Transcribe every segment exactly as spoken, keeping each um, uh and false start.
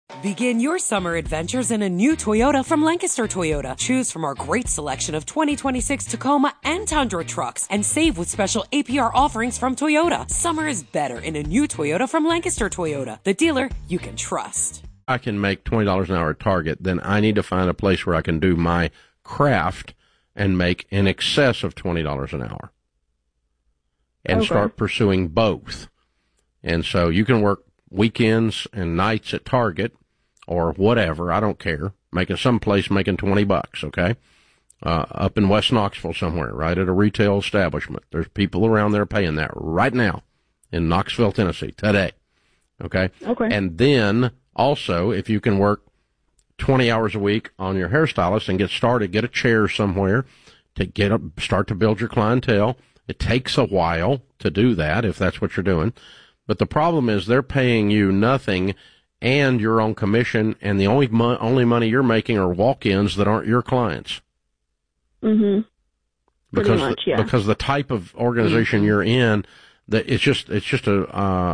Begin your summer adventures in a new Toyota from Lancaster Toyota. Choose from our great selection of twenty twenty-six Tacoma and Tundra trucks and save with special A P R offerings from Toyota. Summer is better in a new Toyota from Lancaster Toyota, the dealer you can trust. I can make twenty dollars an hour at Target, then I need to find a place where I can do my craft and make in excess of twenty dollars an hour and okay. start pursuing both. And so you can work weekends and nights at Target or whatever, I don't care, making someplace making twenty bucks, okay? Uh, up in West Knoxville somewhere, right at a retail establishment. There's people around there paying that right now in Knoxville, Tennessee, today, okay? Okay. And then also, if you can work twenty hours a week on your hairstylist and get started, get a chair somewhere to get up, start to build your clientele. It takes a while to do that if that's what you're doing. But the problem is they're paying you nothing and you're on commission, and the only mo- only money you're making are walk-ins that aren't your clients. Mm-hmm. Pretty because much, the, yeah. Because the type of organization mm-hmm. you're in, that it's just it's just a uh,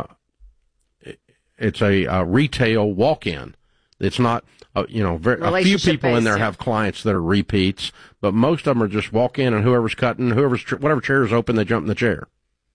it's a, a retail walk-in. It's not uh, you know very, a few people in there have clients that are repeats, but most of them are just walk in and whoever's cutting, whoever's whatever chair is open, they jump in the chair.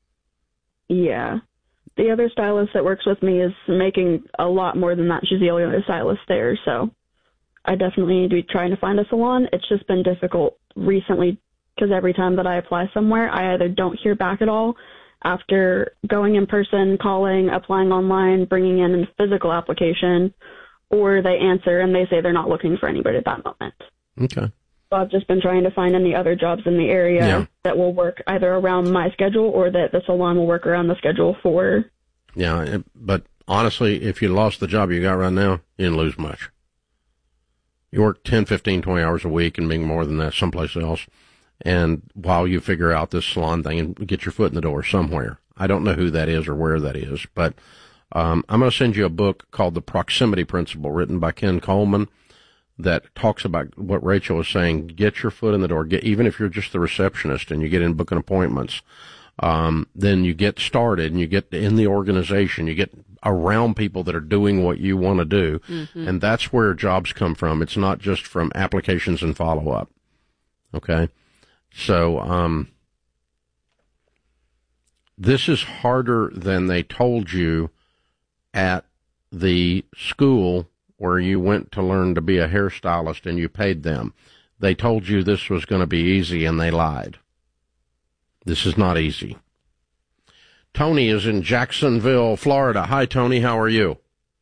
Yeah. The other stylist that works with me is making a lot more than that. She's the only other stylist there, so I definitely need to be trying to find a salon. It's just been difficult recently because every time that I apply somewhere, I either don't hear back at all after going in person, calling, applying online, bringing in a physical application, or they answer and they say they're not looking for anybody at that moment. Okay. So I've just been trying to find any other jobs in the area yeah. that will work either around my schedule or that the salon will work around the schedule for. Yeah, but honestly, if you lost the job you got right now, you didn't lose much. You work ten, fifteen, twenty hours a week and being more than that someplace else. And while you figure out this salon thing and get your foot in the door somewhere. I don't know who that is or where that is, but um, I'm going to send you a book called The Proximity Principle, written by Ken Coleman, that talks about what Rachel was saying. Get your foot in the door. Get, even if you're just the receptionist and you get in booking appointments, um, then you get started and you get in the organization. You get around people that are doing what you want to do, mm-hmm. and that's where jobs come from. It's not just from applications and follow-up. Okay? So um, this is harder than they told you at the school where you went to learn to be a hairstylist and you paid them. They told you this was going to be easy and they lied. This is not easy. Tony is in Jacksonville, Florida. Hi, Tony. How are you?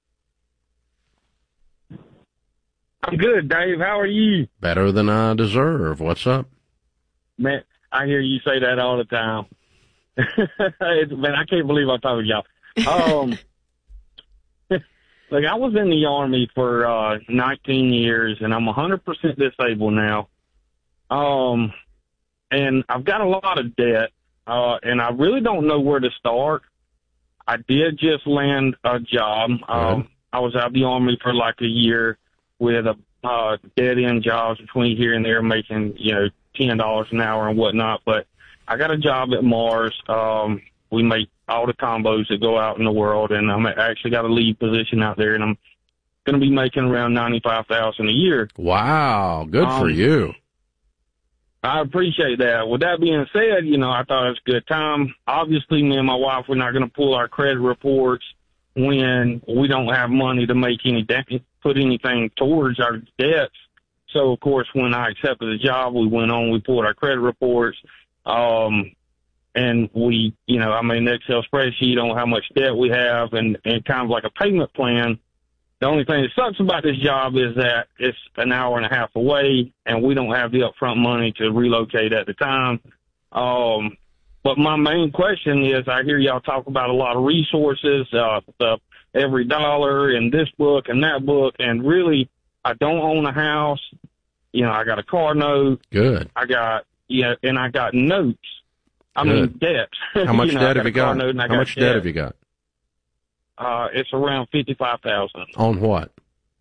I'm good, Dave. How are you? Better than I deserve. What's up? Man, I hear you say that all the time. Man, I can't believe I told y'all. Um, Like, I was in the Army for uh, nineteen years, and I'm one hundred percent disabled now. Um, and I've got a lot of debt, uh, and I really don't know where to start. I did just land a job. Um, I was out of the Army for like a year with a uh, dead-end jobs between here and there, making, you know, ten dollars an hour and whatnot. But I got a job at Mars. Um, we make all the combos that go out in the world, and I'm actually got a lead position out there, and I'm going to be making around ninety-five thousand dollars a year. Wow, good um, for you. I appreciate that. With that being said, you know, I thought it was a good time. Obviously, me and my wife, we're not going to pull our credit reports when we don't have money to make any de- put anything towards our debts. So, of course, when I accepted the job, we went on, we pulled our credit reports. Um, And we, you know, I mean, Excel spreadsheet on how much debt we have and, and kind of like a payment plan. The only thing that sucks about this job is that it's an hour and a half away, and we don't have the upfront money to relocate at the time. Um, but my main question is, I hear y'all talk about a lot of resources, uh, the every dollar in this book and that book, and really, I don't own a house. You know, I got a car note. Good. I got, yeah, and I got notes. I Good. mean, debt. How much you know, debt have you got? How got much debt. debt have you got? Uh, it's around fifty-five thousand. On what?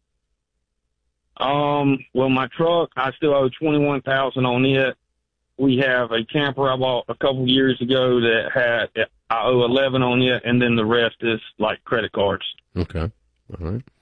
Um, well, my truck, I still owe twenty-one thousand on it. We have a camper I bought a couple years ago that had, I owe eleven on it, and then the rest is like credit cards. Okay. All right.